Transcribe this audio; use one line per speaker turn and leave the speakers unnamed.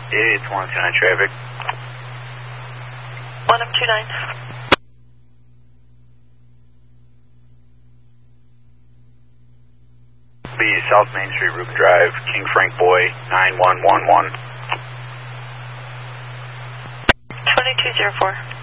It's 129 traffic.
1029.
Be South Main Street, Rubin Drive, King Frank Boy, 9111.
2204.